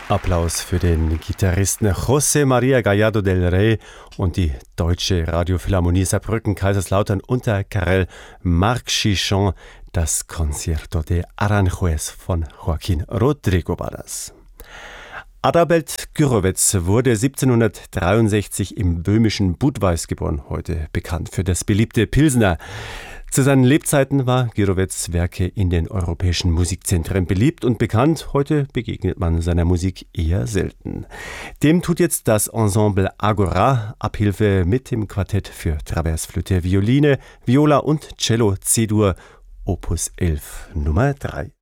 Applaus für den Gitarristen José María Gallardo del Rey und die Deutsche Radiophilharmonie Saarbrücken-Kaiserslautern unter Karel Marchichon. Das Concierto de Aranjuez von Joaquín Rodrigo war das. Adalbert Gürowetz wurde 1763 im böhmischen Budweis geboren, heute bekannt für das beliebte Pilsner. Zu seinen Lebzeiten war Gürowetz' Werke in den europäischen Musikzentren beliebt und bekannt. Heute begegnet man seiner Musik eher selten. Dem tut jetzt das Ensemble Agora Abhilfe mit dem Quartett für Traversflöte, Violine, Viola und Cello C-Dur, Opus 11, Nummer 3.